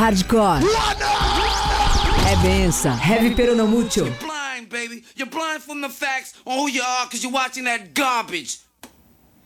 hardcore. É benção. Heavy pero no mucho. Blind, baby. You're blind from the facts on who you are because you're watching that garbage.